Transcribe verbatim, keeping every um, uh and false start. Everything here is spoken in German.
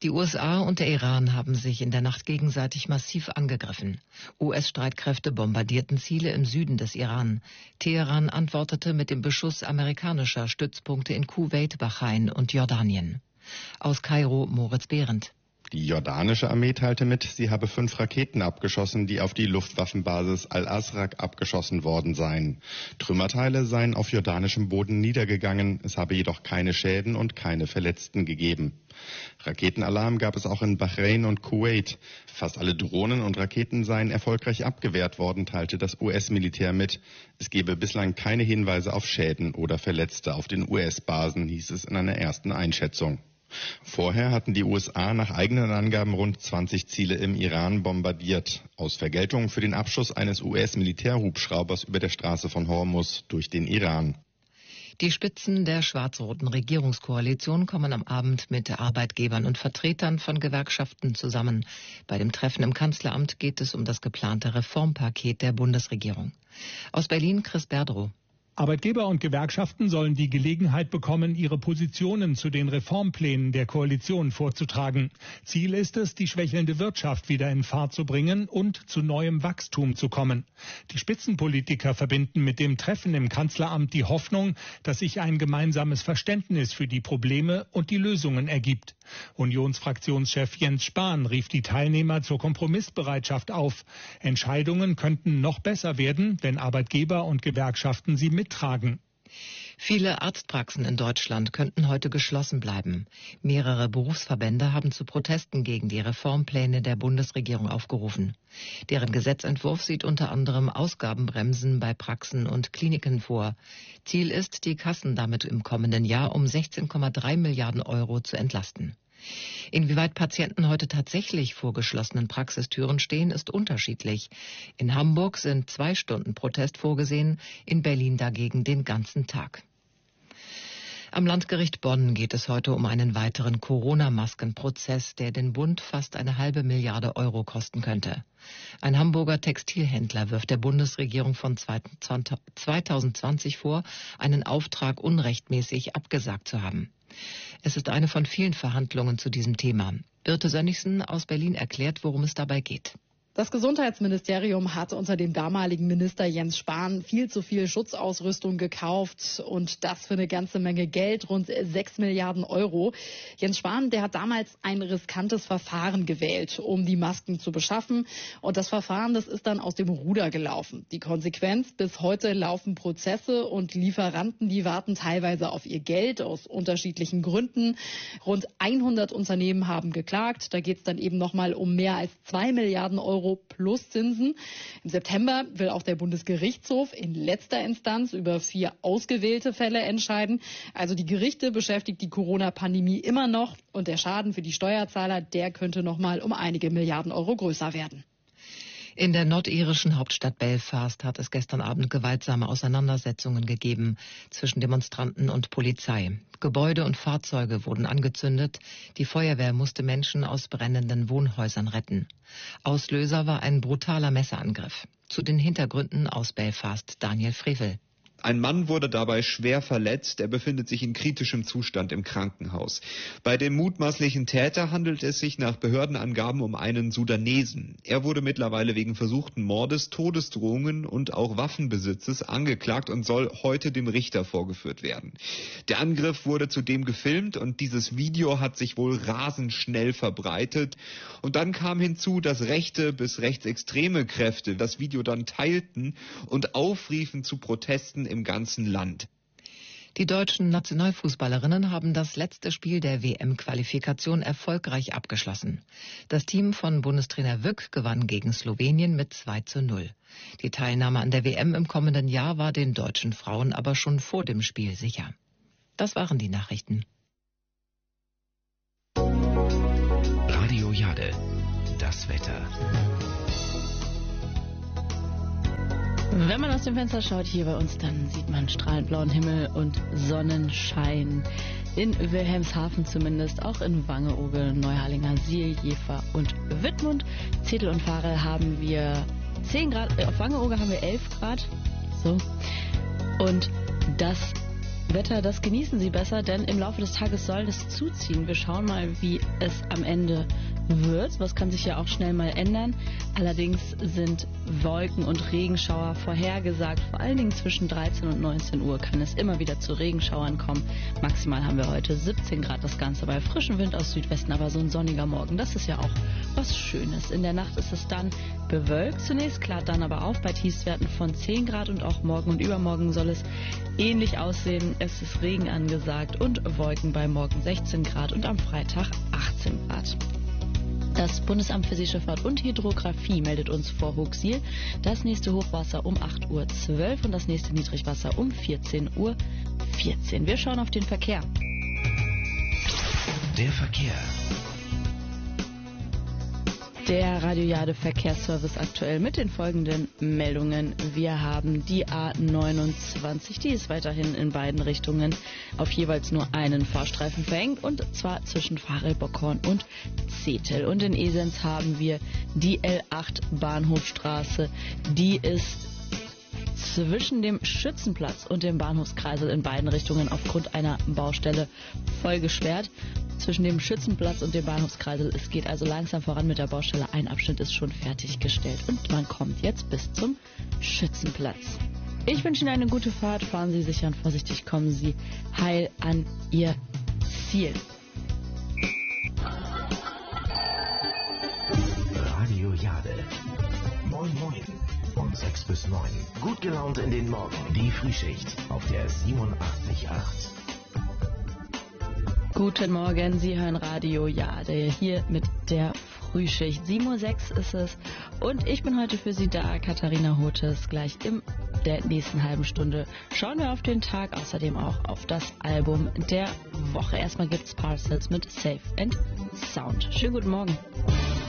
Die U S A und der Iran haben sich in der Nacht gegenseitig massiv angegriffen. U S-Streitkräfte bombardierten Ziele im Süden des Iran. Teheran antwortete mit dem Beschuss amerikanischer Stützpunkte in Kuwait, Bahrain und Jordanien. Aus Kairo Moritz Behrendt. Die jordanische Armee teilte mit, sie habe fünf Raketen abgeschossen, die auf die Luftwaffenbasis Al-Azraq abgeschossen worden seien. Trümmerteile seien auf jordanischem Boden niedergegangen, es habe jedoch keine Schäden und keine Verletzten gegeben. Raketenalarm gab es auch in Bahrain und Kuwait. Fast alle Drohnen und Raketen seien erfolgreich abgewehrt worden, teilte das U S-Militär mit. Es gebe bislang keine Hinweise auf Schäden oder Verletzte auf den U S-Basen, hieß es in einer ersten Einschätzung. Vorher hatten die U S A nach eigenen Angaben rund zwanzig Ziele im Iran bombardiert, aus Vergeltung für den Abschuss eines U S-Militärhubschraubers über der Straße von Hormuz durch den Iran. Die Spitzen der schwarz-roten Regierungskoalition kommen am Abend mit Arbeitgebern und Vertretern von Gewerkschaften zusammen. Bei dem Treffen im Kanzleramt geht es um das geplante Reformpaket der Bundesregierung. Aus Berlin Chris Berdrow. Arbeitgeber und Gewerkschaften sollen die Gelegenheit bekommen, ihre Positionen zu den Reformplänen der Koalition vorzutragen. Ziel ist es, die schwächelnde Wirtschaft wieder in Fahrt zu bringen und zu neuem Wachstum zu kommen. Die Spitzenpolitiker verbinden mit dem Treffen im Kanzleramt die Hoffnung, dass sich ein gemeinsames Verständnis für die Probleme und die Lösungen ergibt. Unionsfraktionschef Jens Spahn rief die Teilnehmer zur Kompromissbereitschaft auf. Entscheidungen könnten noch besser werden, wenn Arbeitgeber und Gewerkschaften sie mittragen. Viele Arztpraxen in Deutschland könnten heute geschlossen bleiben. Mehrere Berufsverbände haben zu Protesten gegen die Reformpläne der Bundesregierung aufgerufen. Deren Gesetzentwurf sieht unter anderem Ausgabenbremsen bei Praxen und Kliniken vor. Ziel ist, die Kassen damit im kommenden Jahr um sechzehn Komma drei Milliarden Euro zu entlasten. Inwieweit Patienten heute tatsächlich vor geschlossenen Praxistüren stehen, ist unterschiedlich. In Hamburg sind zwei Stunden Protest vorgesehen, in Berlin dagegen den ganzen Tag. Am Landgericht Bonn geht es heute um einen weiteren Corona-Maskenprozess, der den Bund fast eine halbe Milliarde Euro kosten könnte. Ein Hamburger Textilhändler wirft der Bundesregierung von zwanzig zwanzig vor, einen Auftrag unrechtmäßig abgesagt zu haben. Es ist eine von vielen Verhandlungen zu diesem Thema. Birte Sönnigsen aus Berlin erklärt, worum es dabei geht. Das Gesundheitsministerium hat unter dem damaligen Minister Jens Spahn viel zu viel Schutzausrüstung gekauft und das für eine ganze Menge Geld, rund sechs Milliarden Euro. Jens Spahn, der hat damals ein riskantes Verfahren gewählt, um die Masken zu beschaffen. Und das Verfahren, das ist dann aus dem Ruder gelaufen. Die Konsequenz, bis heute laufen Prozesse und Lieferanten, die warten teilweise auf ihr Geld aus unterschiedlichen Gründen. Rund hundert Unternehmen haben geklagt. Da geht es dann eben nochmal um mehr als zwei Milliarden Euro plus Zinsen. Im September will auch der Bundesgerichtshof in letzter Instanz über vier ausgewählte Fälle entscheiden. Also die Gerichte beschäftigt die Corona-Pandemie immer noch und der Schaden für die Steuerzahler, der könnte noch mal um einige Milliarden Euro größer werden. In der nordirischen Hauptstadt Belfast hat es gestern Abend gewaltsame Auseinandersetzungen gegeben zwischen Demonstranten und Polizei. Gebäude und Fahrzeuge wurden angezündet. Die Feuerwehr musste Menschen aus brennenden Wohnhäusern retten. Auslöser war ein brutaler Messerangriff. Zu den Hintergründen aus Belfast Daniel Frevel. Ein Mann wurde dabei schwer verletzt. Er befindet sich in kritischem Zustand im Krankenhaus. Bei dem mutmaßlichen Täter handelt es sich nach Behördenangaben um einen Sudanesen. Er wurde mittlerweile wegen versuchten Mordes, Todesdrohungen und auch Waffenbesitzes angeklagt und soll heute dem Richter vorgeführt werden. Der Angriff wurde zudem gefilmt und dieses Video hat sich wohl rasend schnell verbreitet. Und dann kam hinzu, dass rechte bis rechtsextreme Kräfte das Video dann teilten und aufriefen zu Protesten im ganzen Land. Die deutschen Nationalfußballerinnen haben das letzte Spiel der W M-Qualifikation erfolgreich abgeschlossen. Das Team von Bundestrainer Wück gewann gegen Slowenien mit zwei zu null. Die Teilnahme an der W M im kommenden Jahr war den deutschen Frauen aber schon vor dem Spiel sicher. Das waren die Nachrichten. Radio Jade, das Wetter. Wenn man aus dem Fenster schaut hier bei uns, dann sieht man strahlend blauen Himmel und Sonnenschein. In Wilhelmshaven zumindest, auch in Wangerooge, Neuharlinger, Siel, Jever und Wittmund. Zedel und Varel haben wir zehn Grad, auf Wangerooge haben wir elf Grad. So. Und das Wetter, das genießen Sie besser, denn im Laufe des Tages soll es zuziehen. Wir schauen mal, wie es am Ende wird. Was kann sich ja auch schnell mal ändern. Allerdings sind Wolken- und Regenschauer vorhergesagt. Vor allen Dingen zwischen dreizehn und neunzehn Uhr kann es immer wieder zu Regenschauern kommen. Maximal haben wir heute siebzehn Grad, das Ganze bei frischem Wind aus Südwesten, aber so ein sonniger Morgen, das ist ja auch was Schönes. In der Nacht ist es dann bewölkt zunächst, klart dann aber auf bei Tiefstwerten von zehn Grad und auch morgen und übermorgen soll es ähnlich aussehen. Es ist Regen angesagt und Wolken bei morgen sechzehn Grad und am Freitag achtzehn Grad. Das Bundesamt für Seeschifffahrt und Hydrographie meldet uns vor Hooksiel das nächste Hochwasser um acht Uhr zwölf und das nächste Niedrigwasser um vierzehn Uhr vierzehn. Wir schauen auf den Verkehr. Der Verkehr. Der Radio Jade Verkehrsservice aktuell mit den folgenden Meldungen. Wir haben die A neunundzwanzig, die ist weiterhin in beiden Richtungen auf jeweils nur einen Fahrstreifen verhängt und zwar zwischen Farel-Bockhorn und Zetel. Und in Esens haben wir die L acht Bahnhofstraße, die ist zwischen dem Schützenplatz und dem Bahnhofskreisel in beiden Richtungen aufgrund einer Baustelle voll gesperrt. Zwischen dem Schützenplatz und dem Bahnhofskreisel. Es geht also langsam voran mit der Baustelle. Ein Abschnitt ist schon fertiggestellt und man kommt jetzt bis zum Schützenplatz. Ich wünsche Ihnen eine gute Fahrt. Fahren Sie sicher und vorsichtig. Kommen Sie heil an Ihr Ziel. Radio Jade. Moin Moin. Von sechs bis neun. Gut gelaunt in den Morgen. Die Frühschicht auf der siebenundachtzig Komma acht. Guten Morgen, Sie hören Radio Jade hier mit der Frühschicht. sieben Uhr sechs ist es und ich bin heute für Sie da, Katharina Hotes. Gleich in der nächsten halben Stunde schauen wir auf den Tag, außerdem auch auf das Album der Woche. Erstmal gibt's Parcels mit Safe and Sound. Schönen guten Morgen.